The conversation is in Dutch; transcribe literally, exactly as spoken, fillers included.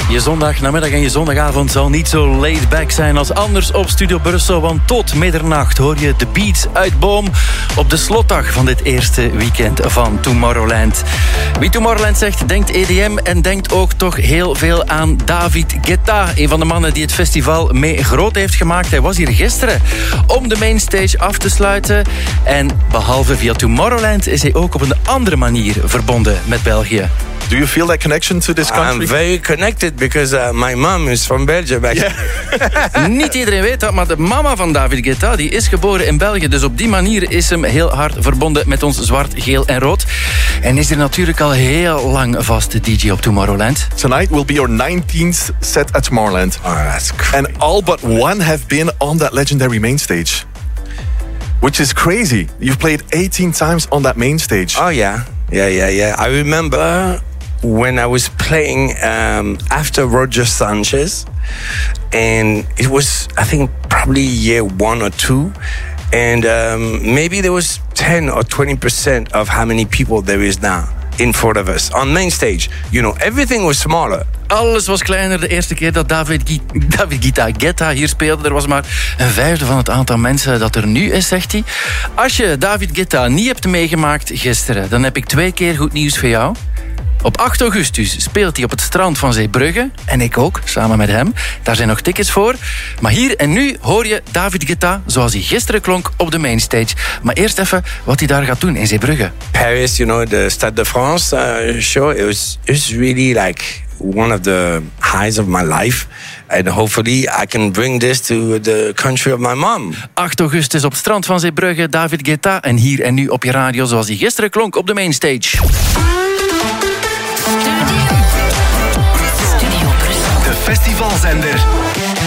Je zondagnamiddag en je zondagavond zal niet zo laid back zijn als anders op Studio Brussel. Want tot middernacht hoor je de beats uit Boom op de slotdag van dit eerste weekend van Tomorrowland. Wie Tomorrowland zegt, denkt E D M en denkt ook toch heel veel aan David Guetta. Een van de mannen die het festival mee groot heeft gemaakt. Hij was hier gisteren om de mainstage af te sluiten. En behalve via Tomorrowland is hij ook op een andere manier verbonden met België. Do you feel that connection to this country? I'm very connected because uh, my mom is from Belgium. Yeah. Niet iedereen weet dat, maar de mama van David Guetta die is geboren in België. Dus op die manier is hem heel hard verbonden met ons zwart, geel en rood. En is er natuurlijk al heel lang vast D J op Tomorrowland. Tonight will be your nineteenth set at Tomorrowland. Oh, that's crazy. And all but one have been on that legendary main stage. Which is crazy. You've played eighteen times on that main stage. Oh, yeah. Yeah, yeah, yeah. I remember when I was playing um, after Roger Sanchez, and it was, I think, probably year one or two, and um, maybe there was ten or twenty percent of how many people there is now in front of us on main stage. You know, everything was smaller. Alles was kleiner de eerste keer dat David, Gu- David Guetta, Guetta hier speelde. Er was maar een vijfde van het aantal mensen dat er nu is, zegt hij. Als je David Guetta niet hebt meegemaakt gisteren, dan heb ik twee keer goed nieuws voor jou. Op acht augustus speelt hij op het strand van Zeebrugge. En ik ook, samen met hem. Daar zijn nog tickets voor. Maar hier en nu hoor je David Guetta zoals hij gisteren klonk op de mainstage. Maar eerst even wat hij daar gaat doen in Zeebrugge. Paris, you know, the Stade de France uh, show, it was, it was really like one of the highs of my life. And hopefully I can bring this to the country of my mom. acht augustus op het strand van Zeebrugge, David Guetta. En hier en nu op je radio zoals hij gisteren klonk op de mainstage. De festivalzender.